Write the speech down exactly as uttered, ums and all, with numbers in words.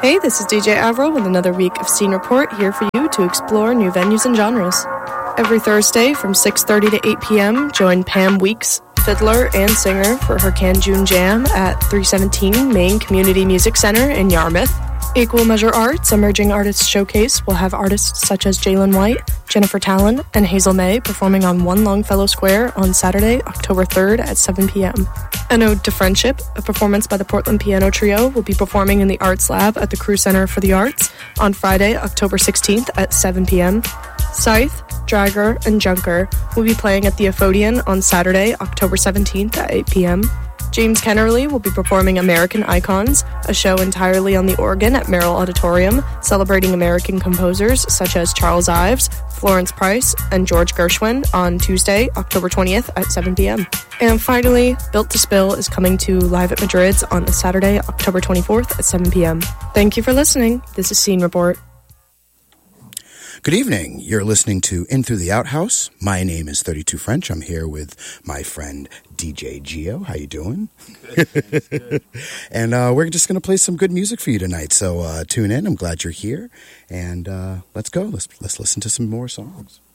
Hey, this is D J Avril with another week of Scene Report here for you to explore new venues and genres. Every Thursday from six thirty to eight p.m., join Pam Weeks, fiddler and singer, for her Canjun Jam at three seventeen Main Community Music Center in Yarmouth. Equal Measure Arts Emerging Artists Showcase will have artists such as Jalen White, Jennifer Talon, and Hazel May performing on One Longfellow Square on Saturday, October third at seven p.m. An Ode to Friendship, a performance by the Portland Piano Trio, will be performing in the Arts Lab at the Crew Center for the Arts on Friday, October sixteenth at seven p.m. Scythe, Dragger, and Junker will be playing at the Aphodian on Saturday, October seventeenth at eight p.m. James Kennerly will be performing American Icons, a show entirely on the organ at Merrill Auditorium, celebrating American composers such as Charles Ives, Florence Price, and George Gershwin on Tuesday, October twentieth at seven p.m. And finally, Built to Spill is coming to Live at Madrid's on Saturday, October twenty-fourth at seven p.m. Thank you for listening. This is Scene Report. Good evening. You're listening to In Through the Outhouse. My name is thirty-two French. I'm here with my friend D J Gio. How you doing? Good, good. And uh, we're just going to play some good music for you tonight. So uh, tune in. I'm glad you're here. And uh, let's go. Let's let's listen to some more songs.